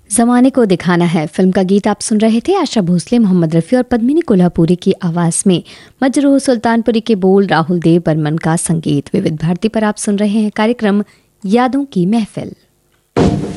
जमाने को दिखाना है फिल्म का गीत आप सुन रहे थे। आशा भोसले, मोहम्मद रफ़ी और पद्मिनी कोल्हापुरी की आवाज में मजरूह सुल्तानपुरी के बोल, राहुल देव बर्मन का संगीत। विविध भारती पर आप सुन रहे हैं कार्यक्रम यादों की महफिल।